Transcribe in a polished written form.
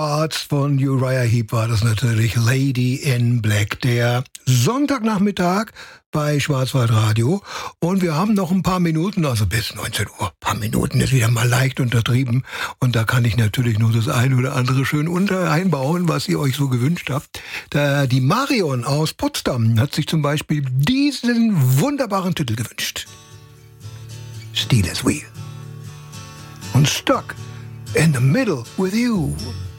Arts von Uriah Heep war das natürlich, Lady in Black, der Sonntagnachmittag bei Schwarzwaldradio. Und wir haben noch ein paar Minuten, also bis 19 Uhr. Ein paar Minuten ist wieder mal leicht untertrieben. Und da kann ich natürlich nur das eine oder andere schön einbauen, was ihr euch so gewünscht habt. Die Marion aus Potsdam hat sich zum Beispiel diesen wunderbaren Titel gewünscht. Steelers Wheel. Und Stuck in the Middle with You.